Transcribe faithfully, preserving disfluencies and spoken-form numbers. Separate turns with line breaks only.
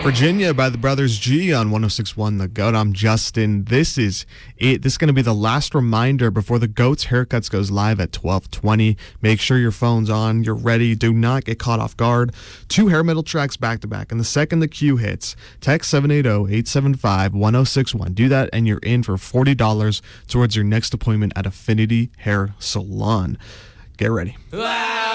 Virginia by the Brothers G on one oh six point one The Goat. I'm Justin. This is it. This is going to be the last reminder before the Goat's Haircuts goes live at twelve twenty. Make sure your phone's on. You're ready. Do not get caught off guard. Two hair metal tracks back to back. And the second the cue hits, text seven eight zero, eight seven five, one oh six one. Do that and you're in for forty dollars towards your next appointment at Affinity Hair Salon. Get ready.